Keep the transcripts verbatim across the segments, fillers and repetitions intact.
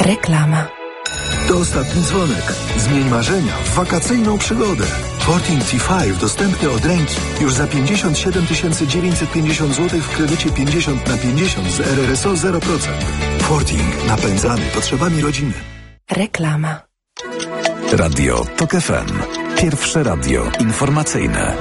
Reklama. To ostatni dzwonek. Zmień marzenia w wakacyjną przygodę. Forting T pięć dostępny od ręki już za pięćdziesiąt siedem tysięcy dziewięćset pięćdziesiąt złotych w kredycie pięćdziesiąt na pięćdziesiąt z R R S O zero procent. Forting. Napędzany potrzebami rodziny. Reklama. Radio Tok F M. Pierwsze radio informacyjne.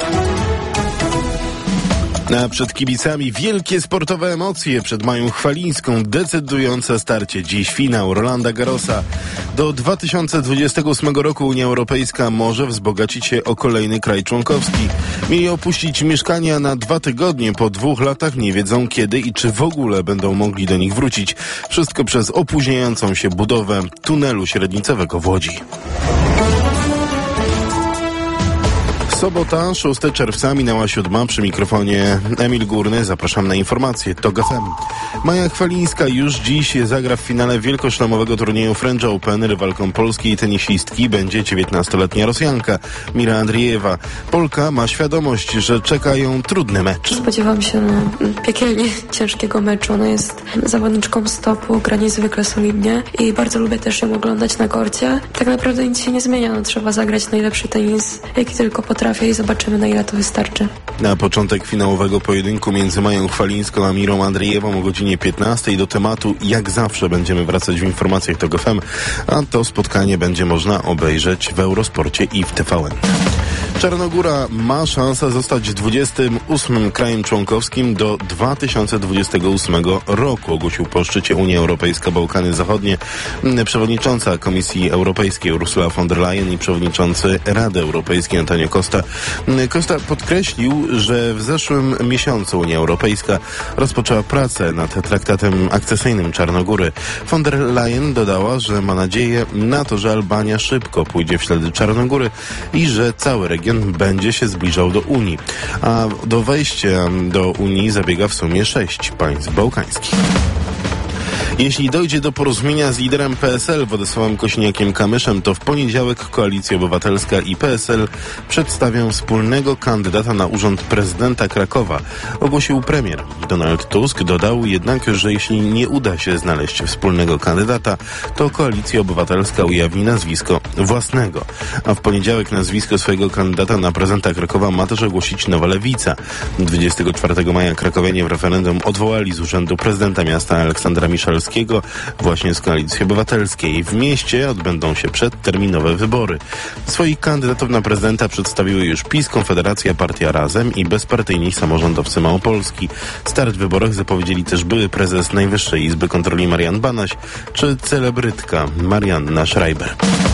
A przed kibicami wielkie sportowe emocje przed Mają Chwalińską. Decydujące starcie. Dziś finał Rolanda Garrosa. Do dwa tysiące dwudziestego ósmego roku Unia Europejska może wzbogacić się o kolejny kraj członkowski. Mieli opuścić mieszkania na dwa tygodnie. Po dwóch latach nie wiedzą kiedy i czy w ogóle będą mogli do nich wrócić. Wszystko przez opóźniającą się budowę tunelu średnicowego w Łodzi. Sobota, szóstego czerwca, minęła siódma. Przy mikrofonie Emil Górny. Zapraszam na informacje Tok F M. Maja Chwalińska już dziś zagra w finale wielkoszlemowego turnieju French Open. Rywalką polskiej tenisistki będzie dziewiętnastoletnia Rosjanka Mira Andriejewa. Polka ma świadomość, że czeka ją trudny mecz. Spodziewam się no, piekielnie ciężkiego meczu. Ona jest zawodniczką stopu, gra niezwykle solidnie i bardzo lubię też ją oglądać na korcie. Tak naprawdę nic się nie zmienia. No, trzeba zagrać najlepszy tenis, jaki tylko potrafię i zobaczymy, na ile to wystarczy. Na początek finałowego pojedynku między Mają Chwalińską a Mirą Andrzejewą o godzinie piętnastej do tematu jak zawsze będziemy wracać w informacjach Tok F M, a to spotkanie będzie można obejrzeć w Eurosporcie i w T V N. Czarnogóra ma szansę zostać dwudziestym ósmym krajem członkowskim do dwa tysiące dwudziestego ósmego roku, ogłosił po szczycie Unia Europejska Bałkany Zachodnie przewodnicząca Komisji Europejskiej Ursula von der Leyen i przewodniczący Rady Europejskiej Antonio Costa. Costa podkreślił, że w zeszłym miesiącu Unia Europejska rozpoczęła pracę nad traktatem akcesyjnym Czarnogóry. Von der Leyen dodała, że ma nadzieję na to, że Albania szybko pójdzie w ślady Czarnogóry i że cały region będzie się zbliżał do Unii. A do wejścia do Unii zabiega w sumie sześć państw bałkańskich. Jeśli dojdzie do porozumienia z liderem P S L Władysławem Kosiniakiem-Kamyszem, to w poniedziałek Koalicja Obywatelska i P S L przedstawią wspólnego kandydata na urząd prezydenta Krakowa, ogłosił premier. Donald Tusk dodał jednak, że jeśli nie uda się znaleźć wspólnego kandydata, to Koalicja Obywatelska ujawni nazwisko własnego. A w poniedziałek nazwisko swojego kandydata na prezydenta Krakowa ma też ogłosić Nowa Lewica. dwudziestego czwartego maja krakowianie w referendum odwołali z urzędu prezydenta miasta Aleksandra Miszalskiego właśnie z Koalicji Obywatelskiej. W mieście odbędą się przedterminowe wybory. Swoich kandydatów na prezydenta przedstawiły już PiS, Konfederacja, Partia Razem i bezpartyjni samorządowcy Małopolski. Start w wyborach zapowiedzieli też były prezes Najwyższej Izby Kontroli Marian Banaś czy celebrytka Marianna Schreiber.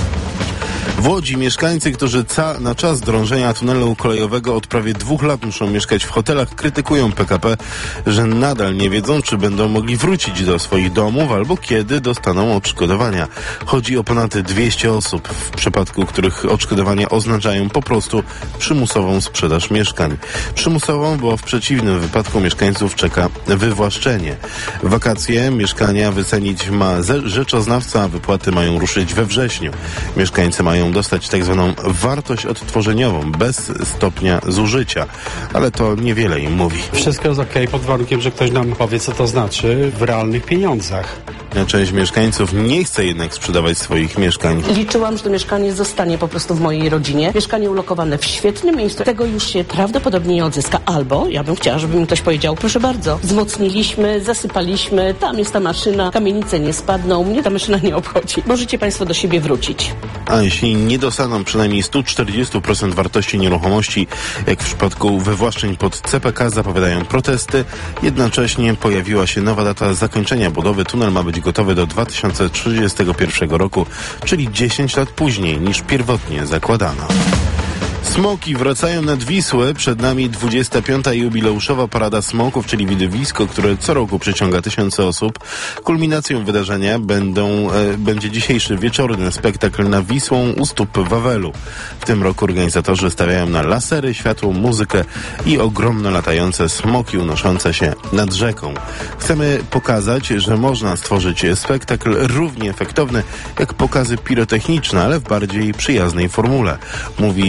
W Łodzi mieszkańcy, którzy ca- na czas drążenia tunelu kolejowego od prawie dwóch lat muszą mieszkać w hotelach, krytykują P K P, że nadal nie wiedzą, czy będą mogli wrócić do swoich domów albo kiedy dostaną odszkodowania. Chodzi o ponad dwieście osób, w przypadku których odszkodowania oznaczają po prostu przymusową sprzedaż mieszkań. Przymusową, bo w przeciwnym wypadku mieszkańców czeka wywłaszczenie. Wakacje mieszkania wycenić ma ze- rzeczoznawca, a wypłaty mają ruszyć we wrześniu. Mieszkańcy mają dostać tak zwaną wartość odtworzeniową, bez stopnia zużycia, ale to niewiele im mówi. Wszystko jest okej, pod warunkiem, że ktoś nam powie, co to znaczy w realnych pieniądzach. Część mieszkańców nie chce jednak sprzedawać swoich mieszkań. Liczyłam, że to mieszkanie zostanie po prostu w mojej rodzinie. Mieszkanie ulokowane w świetnym miejscu. Tego już się prawdopodobnie nie odzyska. Albo ja bym chciała, żeby mi ktoś powiedział, proszę bardzo, wzmocniliśmy, zasypaliśmy, tam jest ta maszyna, kamienice nie spadną, mnie ta maszyna nie obchodzi. Możecie Państwo do siebie wrócić. A jeśli nie dostaną przynajmniej sto czterdzieści procent wartości nieruchomości, jak w przypadku wywłaszczeń pod C P K, zapowiadają protesty. Jednocześnie pojawiła się nowa data zakończenia budowy. Tunel ma być gotowy do dwa tysiące trzydziestego pierwszego roku, czyli dziesięć lat później niż pierwotnie zakładano. Smoki wracają nad Wisłę. Przed nami dwudziesta piąta jubileuszowa Parada Smoków, czyli widowisko, które co roku przyciąga tysiące osób. Kulminacją wydarzenia będą, e, będzie dzisiejszy wieczorny spektakl na Wisłą u stóp Wawelu. W tym roku organizatorzy stawiają na lasery, światło, muzykę i ogromne latające smoki unoszące się nad rzeką. Chcemy pokazać, że można stworzyć spektakl równie efektowny jak pokazy pirotechniczne, ale w bardziej przyjaznej formule, mówi dyrektor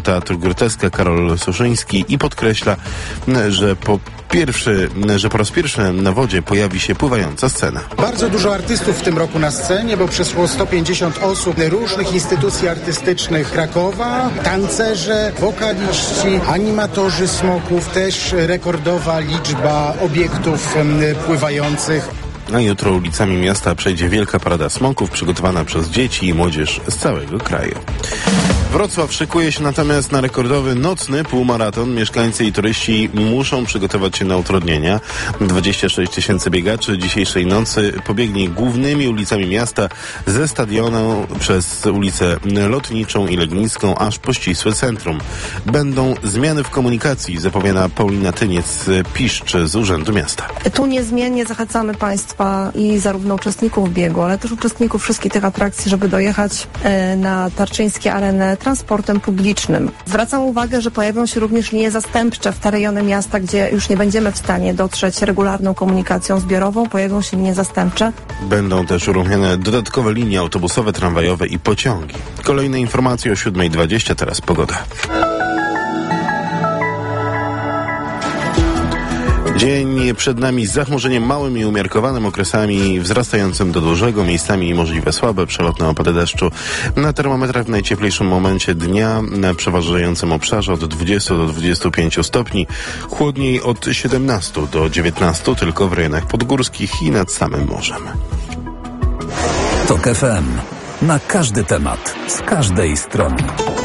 Teatru Groteska Karol Suszyński i podkreśla, że po Pierwszy, że po raz pierwszy na wodzie pojawi się pływająca scena. Bardzo dużo artystów w tym roku na scenie, bo przyszło sto pięćdziesiąt osób różnych instytucji artystycznych Krakowa, tancerze, wokaliści, animatorzy smoków, też rekordowa liczba obiektów pływających. A jutro ulicami miasta przejdzie wielka parada smoków przygotowana przez dzieci i młodzież z całego kraju. Wrocław szykuje się natomiast na rekordowy nocny półmaraton. Mieszkańcy i turyści muszą przygotować się na utrudnienia. dwadzieścia sześć tysięcy biegaczy dzisiejszej nocy pobiegnie głównymi ulicami miasta ze stadionu przez ulicę Lotniczą i Legnicką aż po ścisłe centrum. Będą zmiany w komunikacji, zapowiada Paulina Tyniec-Piszcz z Urzędu Miasta. Tu niezmiennie zachęcamy Państwa i zarówno uczestników biegu, ale też uczestników wszystkich tych atrakcji, żeby dojechać na Tarczyńskie Arenę transportem publicznym. Zwracam uwagę, że pojawią się również linie zastępcze w te rejony miasta, gdzie już nie będziemy w stanie dotrzeć regularną komunikacją zbiorową. Pojawią się linie zastępcze. Będą też uruchomione dodatkowe linie autobusowe, tramwajowe i pociągi. Kolejne informacje o siódma dwadzieścia, teraz pogoda. Dzień przed nami z zachmurzeniem małym i umiarkowanym, okresami wzrastającym do dużego, miejscami możliwe słabe, przelotne opady deszczu. Na termometrach w najcieplejszym momencie dnia na przeważającym obszarze od dwudziestu do dwudziestu pięciu stopni, chłodniej od siedemnastu do dziewiętnastu tylko w rejonach podgórskich i nad samym morzem. Tok F M. Na każdy temat, z każdej strony.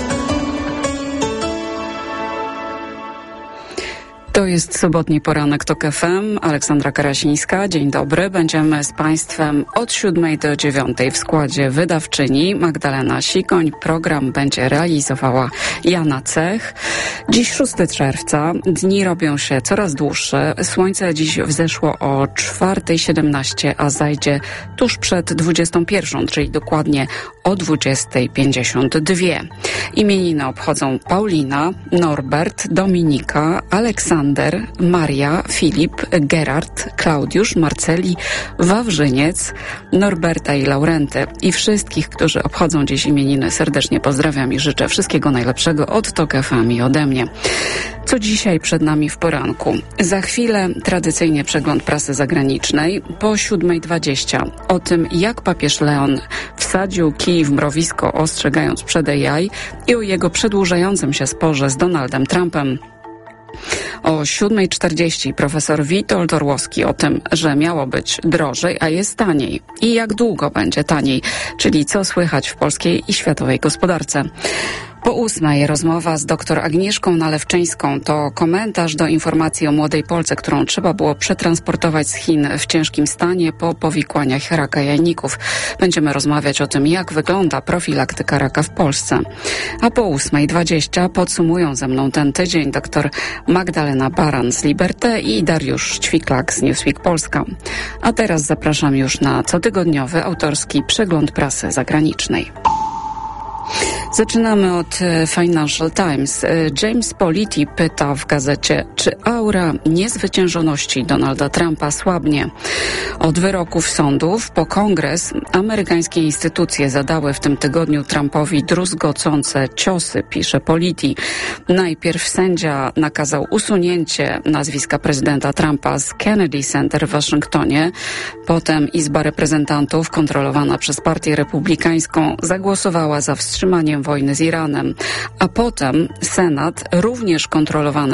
To jest sobotni poranek Tok F M. Aleksandra Karasińska. Dzień dobry. Będziemy z Państwem od siódmej do dziewiątej w składzie wydawczyni Magdalena Sikoń. Program będzie realizowała Jana Cech. Dziś szóstego czerwca. Dni robią się coraz dłuższe. Słońce dziś wzeszło o czwarta siedemnaście, a zajdzie tuż przed dwudziestą pierwszą, czyli dokładnie o dwudziesta pięćdziesiąt dwa. Imieniny obchodzą Paulina, Norbert, Dominika, Aleksander, Maria, Filip, Gerard, Klaudiusz, Marceli, Wawrzyniec, Norberta i Laurenty. I wszystkich, którzy obchodzą dziś imieniny, serdecznie pozdrawiam i życzę wszystkiego najlepszego od Tok F M i ode mnie. Co dzisiaj przed nami w poranku? Za chwilę tradycyjnie przegląd prasy zagranicznej po siódma dwadzieścia. O tym, jak papież Leon wsadził kij w mrowisko, ostrzegając przed A I, i o jego przedłużającym się sporze z Donaldem Trumpem. O siódma czterdzieści profesor Witold Orłowski o tym, że miało być drożej, a jest taniej. I jak długo będzie taniej, czyli co słychać w polskiej i światowej gospodarce. Po ósmej rozmowa z dr Agnieszką Nalewczyńską. To komentarz do informacji o młodej Polce, którą trzeba było przetransportować z Chin w ciężkim stanie po powikłaniach raka jajników. Będziemy rozmawiać o tym, jak wygląda profilaktyka raka w Polsce. A po ósmej dwadzieścia podsumują ze mną ten tydzień dr Magdalena Baran z Liberté i Dariusz Ćwiklak z Newsweek Polska. A teraz zapraszam już na cotygodniowy autorski przegląd prasy zagranicznej. Zaczynamy od Financial Times. James Politi pyta w gazecie, czy aura niezwyciężoności Donalda Trumpa słabnie. Od wyroków sądów po kongres amerykańskie instytucje zadały w tym tygodniu Trumpowi druzgocące ciosy, pisze Politi. Najpierw sędzia nakazał usunięcie nazwiska prezydenta Trumpa z Kennedy Center w Waszyngtonie. Potem Izba Reprezentantów, kontrolowana przez Partię Republikańską, zagłosowała za wstrzymaniem wojny z Iranem. A potem Senat, również kontrolowany